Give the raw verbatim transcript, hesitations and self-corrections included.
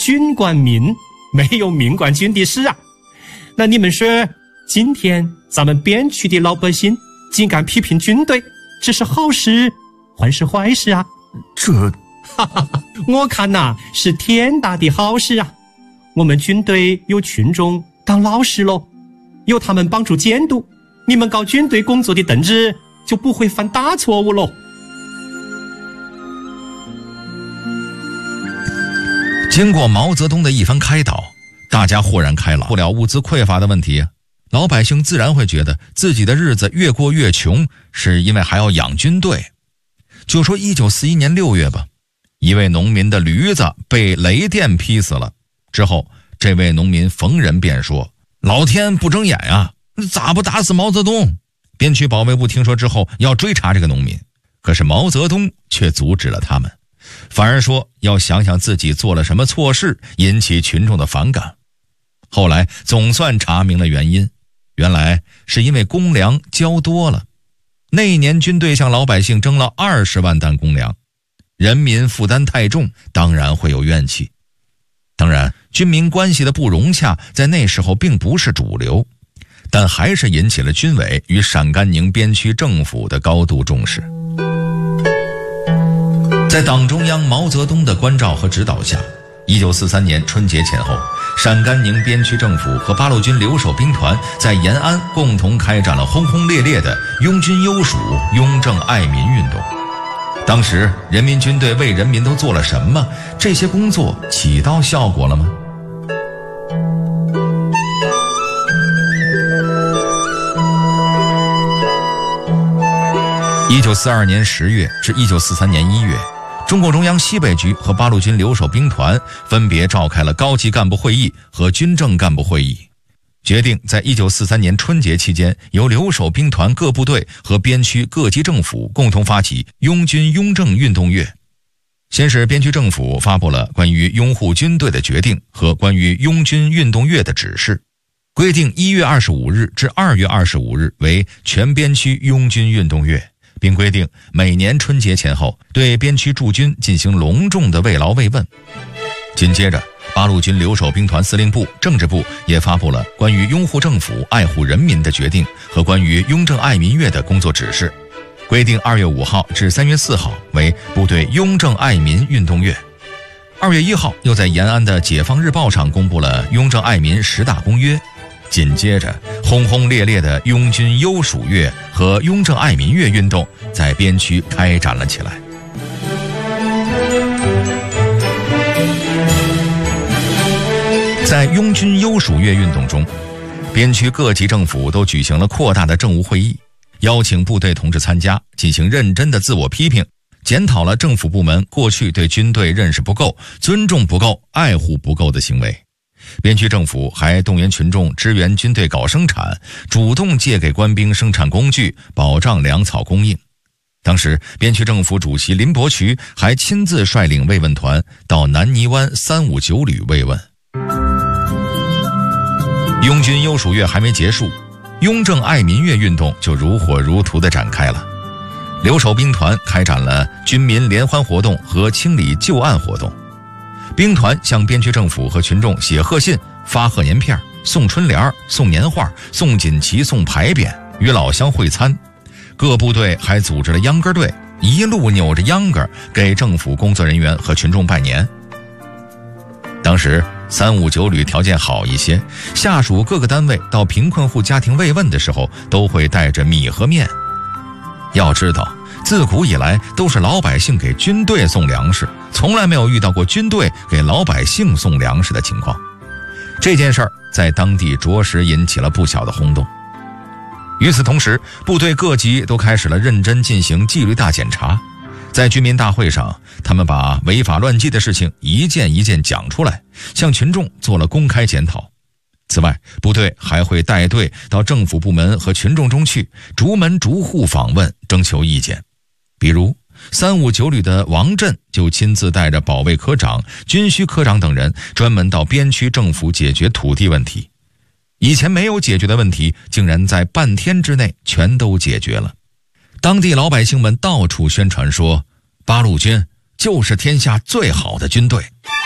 军管民，没有民管军的事啊。那你们说，今天咱们边区的老百姓竟敢批评军队，这是好事还是坏事啊？ 这哈哈哈，我看呐、啊、是天大的好事啊！我们军队有群众当老师咯，有他们帮助监督，你们搞军队工作的同志就不会犯大错误咯。 经过毛泽东的一番开导，大家豁然开朗，不了物资匮乏的问题，老百姓自然会觉得自己的日子越过越穷，是因为还要养军队。就说一九四一年六月吧，一位农民的驴子被雷电劈死了。之后这位农民逢人便说，老天不睁眼啊，咋不打死毛泽东？边区保卫部听说之后要追查这个农民，可是毛泽东却阻止了他们，反而说要想想自己做了什么错事引起群众的反感。后来总算查明了原因，原来是因为公粮交多了。那一年军队向老百姓征了二十万担公粮，人民负担太重，当然会有怨气。当然军民关系的不融洽在那时候并不是主流，但还是引起了军委与陕甘宁边区政府的高度重视。在党中央毛泽东的关照和指导下，一九四三年春节前后，陕甘宁边区政府和八路军留守兵团在延安共同开展了轰轰烈烈的拥军优属、拥政爱民运动。当时人民军队为人民都做了什么？这些工作起到效果了吗？一九四二年十月至一九四三年一月，中共中央西北局和八路军留守兵团分别召开了高级干部会议和军政干部会议，决定在一九四三年春节期间，由留守兵团各部队和边区各级政府共同发起拥军拥政运动月。先是边区政府发布了关于拥护军队的决定和关于拥军运动月的指示，规定一月二十五日至二月二十五日为全边区拥军运动月，并规定每年春节前后对边区驻军进行隆重的慰劳慰问。紧接着八路军留守兵团司令部、政治部也发布了关于拥护政府、爱护人民的决定和关于拥政爱民月的工作指示，规定二月五号至三月四号为部队拥政爱民运动月。二月一号又在延安的解放日报上公布了拥政爱民十大公约。紧接着轰轰烈烈的拥军优属月和拥政爱民月运动在边区开展了起来。在拥军优属月运动中，边区各级政府都举行了扩大的政务会议，邀请部队同志参加，进行认真的自我批评，检讨了政府部门过去对军队认识不够、尊重不够、爱护不够的行为。边区政府还动员群众支援军队搞生产，主动借给官兵生产工具，保障粮草供应。当时边区政府主席林伯渠还亲自率领慰问团到南泥湾三五九旅慰问。拥军优属月还没结束，拥政爱民月运动就如火如荼地展开了。留守兵团开展了军民联欢活动和清理旧案活动，兵团向边区政府和群众写贺信、发贺年片、送春联、送年画、送锦旗、送牌匾，与老乡会餐。各部队还组织了秧歌队，一路扭着秧歌给政府工作人员和群众拜年。当时三五九旅条件好一些，下属各个单位到贫困户家庭慰问的时候，都会带着米和面。要知道，自古以来都是老百姓给军队送粮食，从来没有遇到过军队给老百姓送粮食的情况。这件事儿在当地着实引起了不小的轰动。与此同时，部队各级都开始了认真进行纪律大检查。在居民大会上，他们把违法乱纪的事情一件一件讲出来，向群众做了公开检讨。此外，部队还会带队到政府部门和群众中去，逐门逐户访问，征求意见。比如三五九旅的王震就亲自带着保卫科长、军需科长等人，专门到边区政府解决土地问题。以前没有解决的问题，竟然在半天之内全都解决了。当地老百姓们到处宣传说，八路军就是天下最好的军队。